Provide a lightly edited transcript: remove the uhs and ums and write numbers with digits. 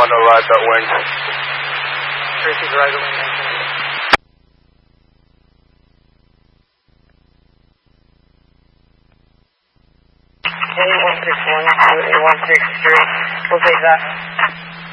on the right wing. Tracy's right wing. A161 to A163. We'll take that.